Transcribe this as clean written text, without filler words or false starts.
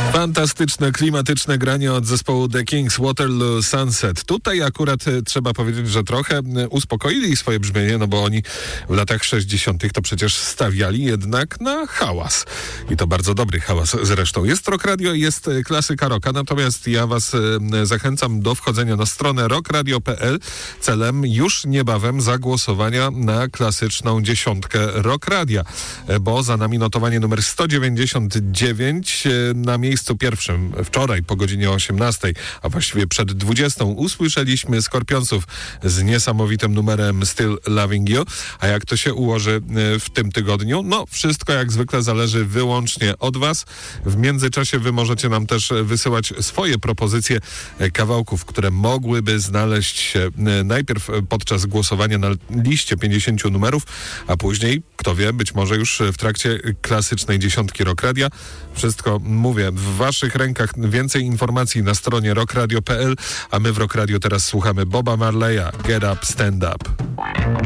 Fantastyczne, klimatyczne granie od zespołu The Kings, Waterloo Sunset. Tutaj akurat trzeba powiedzieć, że trochę uspokoili swoje brzmienie, no bo oni w latach 60. to przecież stawiali jednak na hałas. I to bardzo dobry hałas zresztą. Jest Rock Radio, jest klasyka rocka, natomiast ja was zachęcam do wchodzenia na stronę rockradio.pl celem już niebawem zagłosowania na klasyczną dziesiątkę Rock Radia, bo za nami notowanie numer 199 na miejscu pierwszym wczoraj po godzinie 18, a właściwie przed 20 usłyszeliśmy Skorpionsów z niesamowitym numerem Still Loving You. A jak to się ułoży w tym tygodniu? No, wszystko jak zwykle zależy wyłącznie od was. W międzyczasie wy możecie nam też wysyłać swoje propozycje kawałków, które mogłyby znaleźć się najpierw podczas głosowania na liście 50 numerów, a później, kto wie, być może już w trakcie klasycznej dziesiątki Rock Radia. Wszystko, mówię, w waszych rękach. Więcej informacji na stronie rockradio.pl, a my w Rock Radio teraz słuchamy Boba Marleya, Get Up, Stand Up.